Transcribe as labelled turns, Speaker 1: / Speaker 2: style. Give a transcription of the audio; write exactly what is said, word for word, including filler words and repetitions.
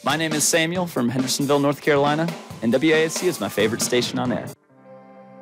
Speaker 1: My name is Samuel from Hendersonville, North Carolina, and W A S C is my favorite station on air.